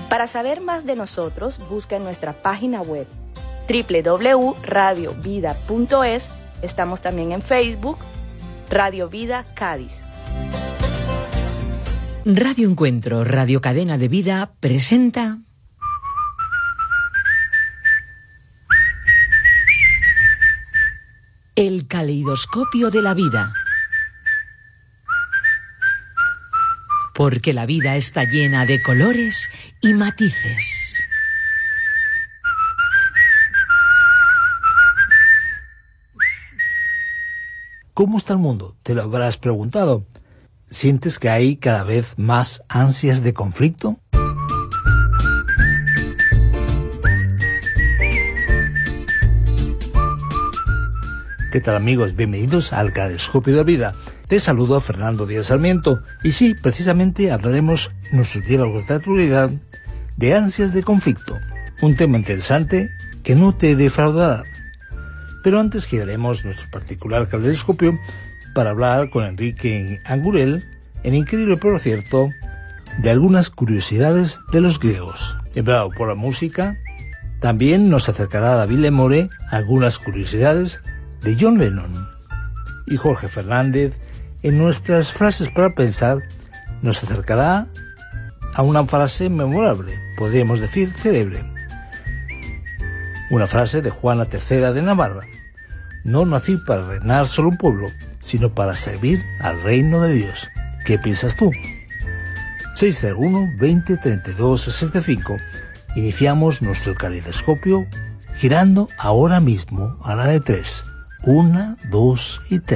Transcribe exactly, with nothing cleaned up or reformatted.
Para saber más de nosotros, busca en nuestra página web doble u doble u doble u punto radio vida punto es. Estamos también en Facebook, Radio Vida Cádiz. Radio Encuentro, Radio Cadena de Vida, presenta El caleidoscopio de la vida. Porque la vida está llena de colores y matices. ¿Cómo está el mundo? Te lo habrás preguntado. ¿Sientes que hay cada vez más ansias de conflicto? ¿Qué tal, amigos? Bienvenidos al Caleidoscopio de la Vida. Te saludo, Fernando Díaz Sarmiento, y sí, precisamente hablaremos en nuestros diálogos de actualidad de ansias de conflicto, un tema interesante que no te defraudará. Pero antes giraremos nuestro particular caleidoscopio para hablar con Enrique Angurel, en increíble por cierto, de algunas curiosidades de los griegos. Embrado por la música, también nos acercará David Lemore a algunas curiosidades de John Lennon. Y Jorge Fernández, en nuestras frases para pensar, nos acercará a una frase memorable, podríamos decir célebre. Una frase de Juana tercera de Navarra: no nací para reinar solo un pueblo, sino para servir al reino de Dios. ¿Qué piensas tú? seis cero uno, veinte, treinta y dos, sesenta y cinco. Iniciamos nuestro caleidoscopio girando ahora mismo a la de tres. Una, dos y tres.